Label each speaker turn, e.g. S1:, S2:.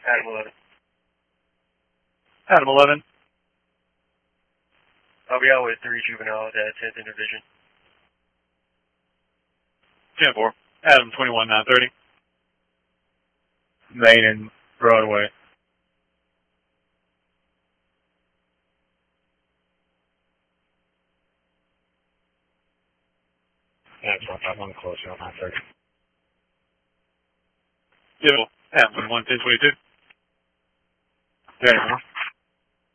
S1: Adam 11.
S2: Adam 11.
S1: I'll be out with 3 juveniles at 10th and Division.
S2: 10-4. Adam 21, 930.
S3: Main and Broadway.
S4: Adam 25, I'm closer on 930.
S2: Adam 21, 1022.
S3: There you go.